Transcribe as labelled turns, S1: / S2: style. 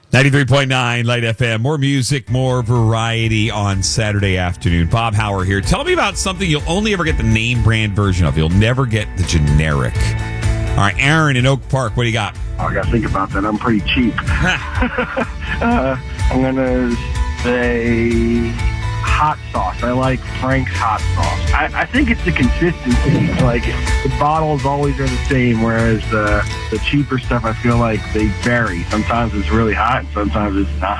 S1: 93.9 Light FM. More music, more variety on Saturday afternoon. Bob Hauer here. Tell me about something you'll only ever get the name brand version of. You'll never get the generic. All right, Aaron in Oak Park, what do you got?
S2: I got to think about that. I'm pretty cheap. I'm going to say hot sauce. I like Frank's hot sauce. I think it's the consistency. Like, the bottles always are the same, whereas the cheaper stuff, I feel like they vary. Sometimes it's really hot, and sometimes it's not.